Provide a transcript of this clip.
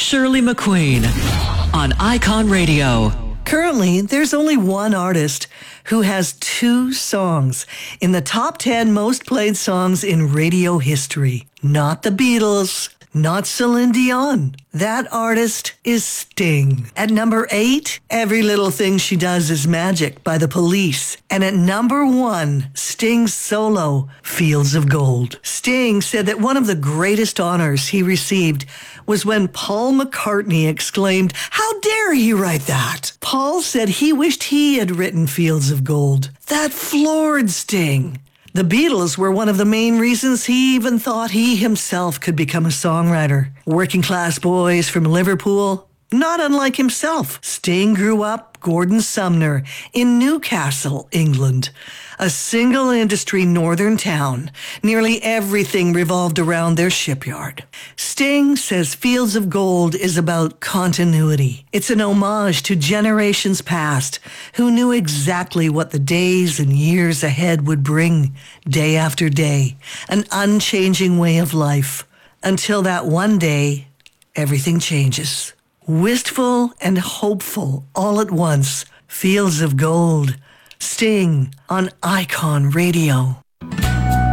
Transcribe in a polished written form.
Shirley McQueen on Icon Radio. Currently, there's only one artist who has 2 songs in the top 10 most played songs in radio history. Not the Beatles, not Celine Dion. That artist is Sting. At number 8, Every Little Thing She Does Is Magic by The Police. And at number 1, Sting's solo, Fields of Gold. Sting said that one of the greatest honors he received was when Paul McCartney exclaimed, "How dare he write that?" Paul said he wished he had written Fields of Gold. That floored Sting. The Beatles were one of the main reasons he even thought he himself could become a songwriter. Working class boys from Liverpool, not unlike himself. Sting grew up Gordon Sumner in Newcastle, England, a single industry northern town. Nearly everything revolved around their shipyard. Sting says Fields of Gold is about continuity. It's an homage to generations past who knew exactly what the days and years ahead would bring, day after day, an unchanging way of life, until that one day, everything changes. Wistful and hopeful all at once. Fields of Gold. Sting on Icon Radio.